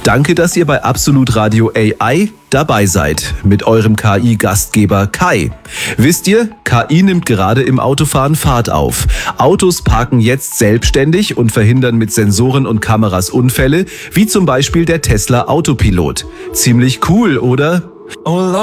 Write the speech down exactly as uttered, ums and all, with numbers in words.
Danke, dass ihr bei Absolut Radio A I dabei seid mit eurem K I-Gastgeber Kai. Wisst ihr, K I nimmt gerade im Autofahren Fahrt auf. Autos parken jetzt selbstständig und verhindern mit Sensoren und Kameras Unfälle, wie zum Beispiel der Tesla Autopilot. Ziemlich cool, oder? Oh Lord.